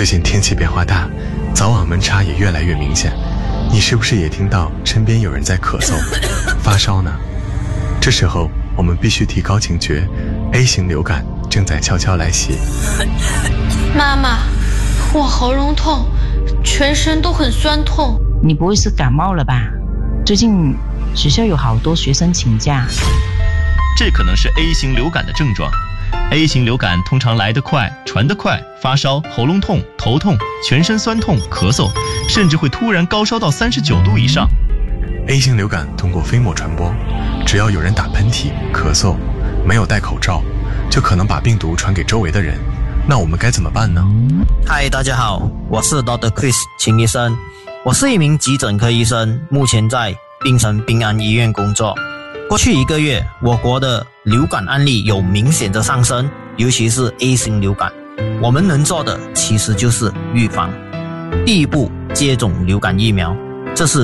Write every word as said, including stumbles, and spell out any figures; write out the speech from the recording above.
最近天气变化大，早晚温差也越来越明显，你是不是也听到身边有人在咳嗽、发烧呢？这时候我们必须提高警觉， A 型流感正在悄悄来袭。 妈妈，我喉咙痛，全身都很酸痛。 你不会是感冒了吧？最近学校有好多学生请假。 这可能是 A 型流感的症状。A 型流感通常来得快，传得快，发烧、喉咙痛、头痛、全身酸痛、咳嗽，甚至会突然高烧到三十九度以上。 A 型流感通过飞沫传播，只要有人打喷嚏、咳嗽，没有戴口罩，就可能把病毒传给周围的人。那我们该怎么办呢？ 嗨，大家好，我是 Doctor Chris 秦医生，我是一名急诊科医生，目前在槟城bình安医院工作。过去一个月，我国的流感案例有明显的上升，尤其是 A 型流感。我们能做的其实就是预防。第一步，接种流感疫苗，这是